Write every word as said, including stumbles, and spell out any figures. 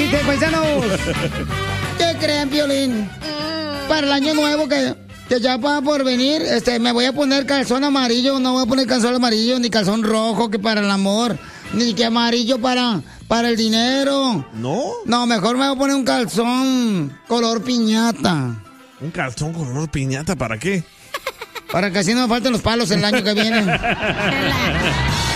este, paisanos. ¿Qué creen, Piolín? Para el año nuevo que, que ya va por venir, este, me voy a poner calzón amarillo. No voy a poner calzón amarillo, ni calzón rojo, que para el amor. Ni que amarillo para, para el dinero. ¿No? No, mejor me voy a poner un calzón color piñata. ¿Un calzón color piñata para qué? Para que así no me falten los palos el año que viene.